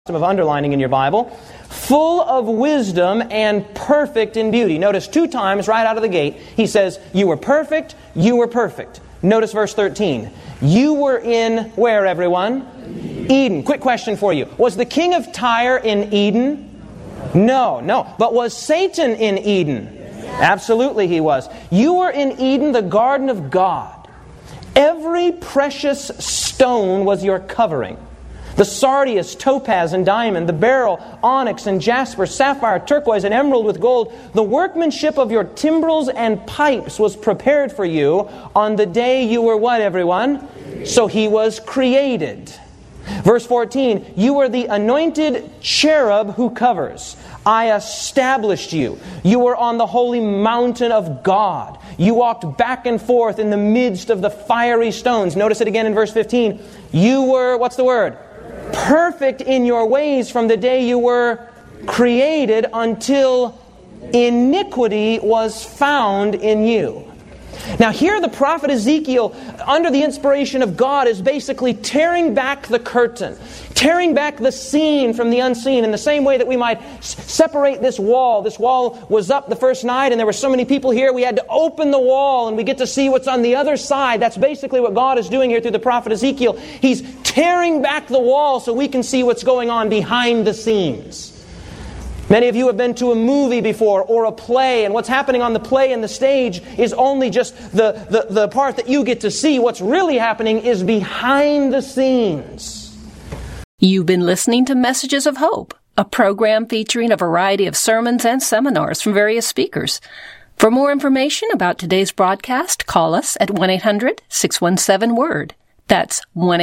of underlining in your Bible. Full of wisdom and perfect in beauty. Notice 2 times right out of the gate, he says, you were perfect, you were perfect. Notice verse 13. You were in, where everyone? Eden. Quick question for you. Was the king of Tyre in Eden? No. But was Satan in Eden? Absolutely he was. You were in Eden, the garden of God. Every precious stone was your covering. The sardius, topaz, and diamond, the beryl, onyx, and jasper, sapphire, turquoise, and emerald with gold. The workmanship of your timbrels and pipes was prepared for you on the day you were what, everyone? So he was created. Verse 14, you were the anointed cherub who covers. I established you. You were on the holy mountain of God. You walked back and forth in the midst of the fiery stones. Notice it again in verse 15. You were, what's the word? Perfect in your ways from the day you were created until iniquity was found in you. Now here the prophet Ezekiel, under the inspiration of God, is basically tearing back the curtain, tearing back the seen from the unseen, in the same way that we might separate this wall. This wall was up the first night and there were so many people here, we had to open the wall and we get to see what's on the other side. That's basically what God is doing here through the prophet Ezekiel. He's tearing back the wall so we can see what's going on behind the scenes. Many of you have been to a movie before or a play, and what's happening on the play and the stage is only just the part that you get to see. What's really happening is behind the scenes. You've been listening to Messages of Hope, a program featuring a variety of sermons and seminars from various speakers. For more information about today's broadcast, call us at 1-800-617-WORD. That's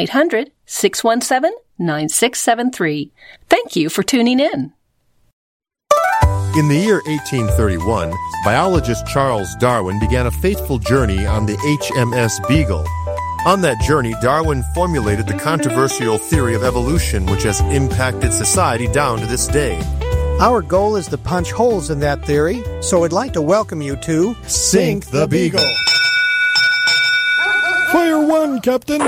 1-800-617-9673. Thank you for tuning in. In the year 1831, biologist Charles Darwin began a fateful journey on the HMS Beagle. On that journey, Darwin formulated the controversial theory of evolution, which has impacted society down to this day. Our goal is to punch holes in that theory, so I'd like to welcome you to Sink the Beagle. Fire 1, Captain.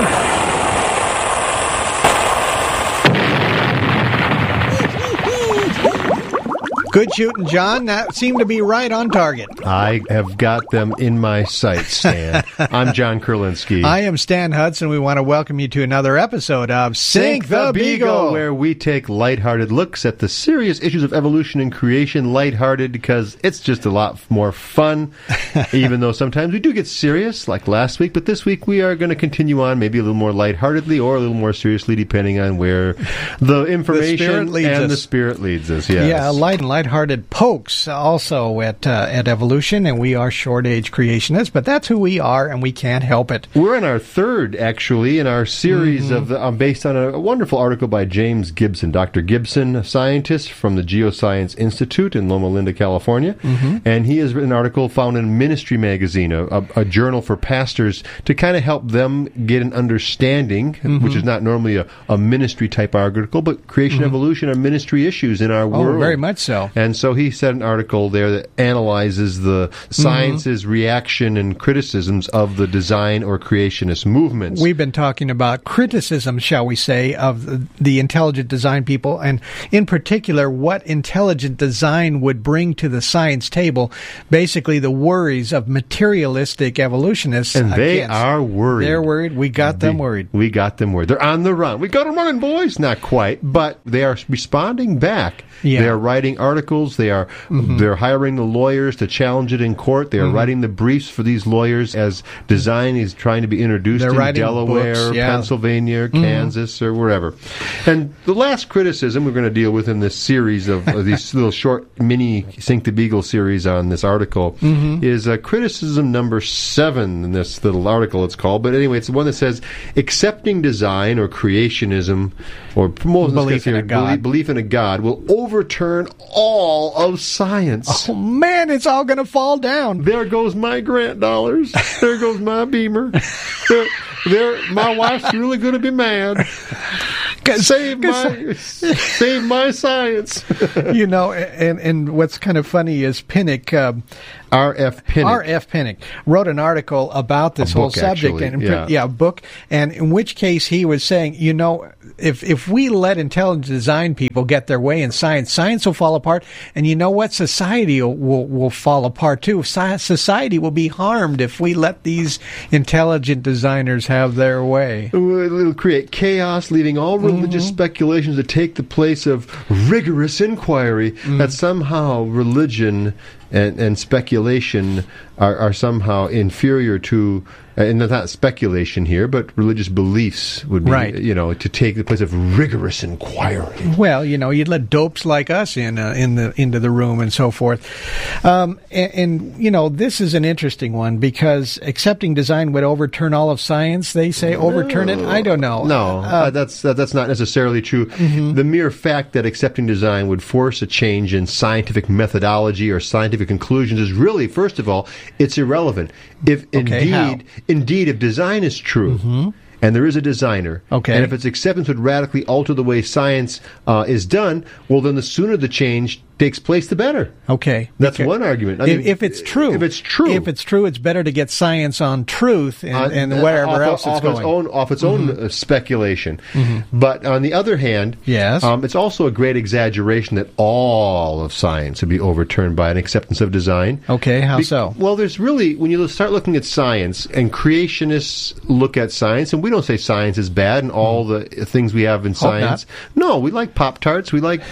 Good shooting, John. That seemed to be right on target. I have got them in my sights, Stan. I'm John Kurlinski. I am Stan Hudson. We want to welcome you to another episode of Sink the Beagle, where we take lighthearted looks at the serious issues of evolution and creation, lighthearted because it's just a lot more fun, even though sometimes we do get serious, like last week. But this week we are going to continue on maybe a little more lightheartedly or a little more seriously, depending on where the information the Spirit leads us. Yes. Yeah, lighthearted pokes also at evolution, and we are short-age creationists, but that's who we are, and we can't help it. We're in our third, actually, in our series of based on a wonderful article by James Gibson. Dr. Gibson, a scientist from the Geoscience Institute in Loma Linda, California, and he has written an article found in Ministry Magazine, a journal for pastors, to kind of help them get an understanding, which is not normally a ministry-type article, but creation, evolution are ministry issues in our world. Oh, very much so. And so he said an article there that analyzes the science's reaction and criticisms of the design or creationist movements. We've been talking about criticism, shall we say, of the intelligent design people, and in particular, what intelligent design would bring to the science table, basically the worries of materialistic evolutionists. And they are worried. They're worried. We got them worried. We got them worried. They're on the run. We got them running, boys. Not quite, but they are responding back. Yeah. They are writing articles. They're hiring the lawyers to challenge it in court. They are writing the briefs for these lawyers as design is trying to be introduced in Delaware, books, Pennsylvania, Kansas, or wherever. And the last criticism we're going to deal with in this series of these little short mini Sink the Beagle series on this article is criticism number 7 in this little article, it's called. But anyway, it's the one that says accepting design or creationism or belief in a God will overturn all of science. Oh, man, it's all going to fall down. There goes my grant dollars. There goes my Beamer. My wife's really going to be mad. Save my science. You know, and what's kind of funny is Pinnock R.F. Pinnock. R.F. Pinnock wrote an article about this whole subject, a book, and in which case he was saying, if we let intelligent design people get their way in science will fall apart, and you know what? Society will fall apart too. Society will be harmed if we let these intelligent designers have their way. It'll create chaos, leaving all religious speculations to take the place of rigorous inquiry, that somehow religion and speculation are somehow inferior to, and not speculation here, but religious beliefs would be, to take the place of rigorous inquiry. Well, you'd let dopes like us into the room and so forth. And this is an interesting one, because accepting design would overturn all of science. They say overturn it. I don't know. No, that's not necessarily true. The mere fact that accepting design would force a change in scientific methodology or scientific conclusions is really, first of all, it's irrelevant. If indeed, if design is true, and there is a designer, and if its acceptance would radically alter the way science is done, well, then the sooner the change takes place, the better. Okay. That's one argument. If it's true. It's better to get science on truth and whatever else it's going. Off its own speculation. But on the other hand, it's also a great exaggeration that all of science would be overturned by an acceptance of design. Okay, how so? Well, there's really, when you start looking at science, and creationists look at science, and we don't say science is bad and all the things we have in science. No, we like Pop-Tarts, we like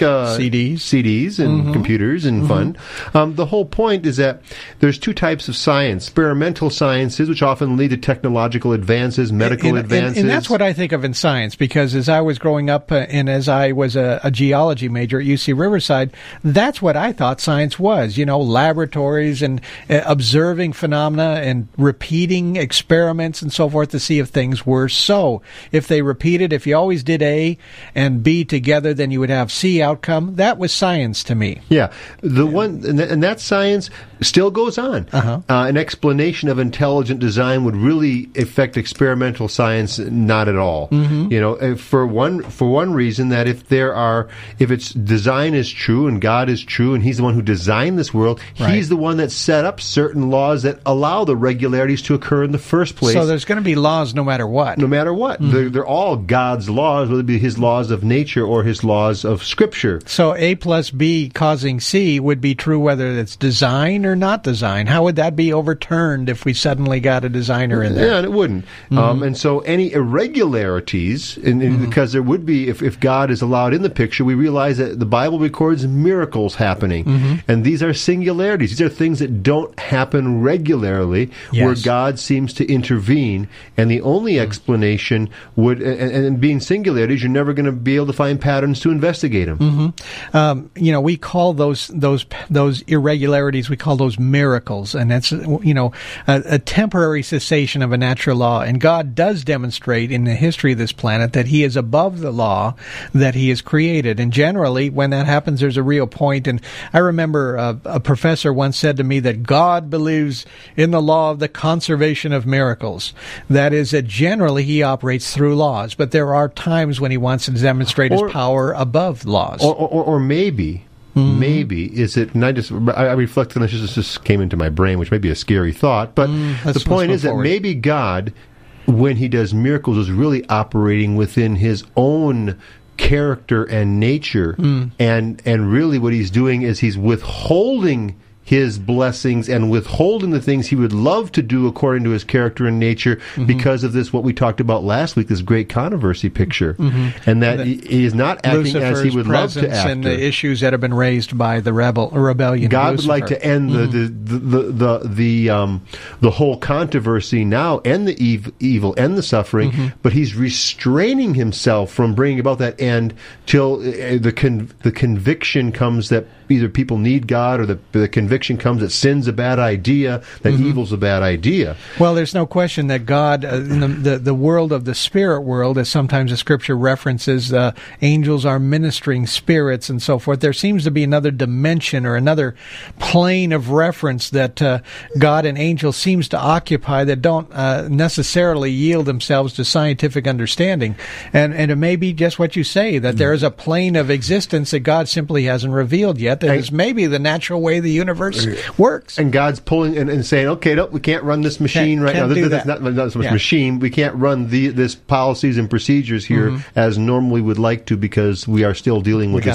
CDs and computers and fun. The whole point is that there's two types of science: experimental sciences, which often lead to technological advances, medical advances. And that's what I think of in science, because as I was growing up and as I was a geology major at UC Riverside, that's what I thought science was. Laboratories and observing phenomena and repeating experiments and so forth to see if things were so. If they repeated, if you always did A and B together, then you would have C outcome. That was science to me. Yeah, and that science still goes on. An explanation of intelligent design would really affect experimental science not at all. For one reason, that if its design is true and God is true and He's the one who designed this world, He's the one that set up certain laws that allow the regularities to occur in the first place. So there's going to be laws no matter what. No matter what. They're all God's laws, whether it be His laws of nature or His laws of Scripture. So A plus B causing C would be true whether it's design or not design. How would that be overturned if we suddenly got a designer in there? Yeah, it wouldn't. And so any irregularities, because there would be, if God is allowed in the picture, we realize that the Bible records miracles happening. And these are singularities. These are things that don't happen regularly, where God seems to intervene. And the only explanation would, and being singularities, you're never going to be able to find patterns to investigate them. We call those irregularities, we call those miracles, and that's a temporary cessation of a natural law. And God does demonstrate in the history of this planet that He is above the law that He has created. And generally, when that happens, there's a real point. And I remember a professor once said to me that God believes in the law of the conservation of miracles. That is, that generally He operates through laws, but there are times when He wants to demonstrate His power above laws. Or maybe is it? And I reflected on this just came into my brain, which may be a scary thought, but the point is that maybe God, when He does miracles, is really operating within His own character and nature, and really what He's doing is He's withholding His blessings and withholding the things He would love to do according to His character and nature because of this, what we talked about last week, this great controversy picture. And that He is not acting Lucifer's as He would love to act. And the issues that have been raised by the rebellion. God would like to end the whole controversy now, and the evil and the suffering, but He's restraining Himself from bringing about that end till the conviction comes that either people need God, or the conviction comes that sin's a bad idea, that evil's a bad idea. Well, there's no question that God, in the world of the spirit world, as sometimes the Scripture references, angels are ministering spirits and so forth. There seems to be another dimension or another plane of reference that God and angels seems to occupy that don't necessarily yield themselves to scientific understanding. And it may be just what you say, that there is a plane of existence that God simply hasn't revealed yet. That is maybe the natural way the universe universe works. And God's pulling and saying, okay, no, we can't run this machine right now. Do That's that. not so much machine. We can't run this policies and procedures here as normally would like to because we are still dealing with this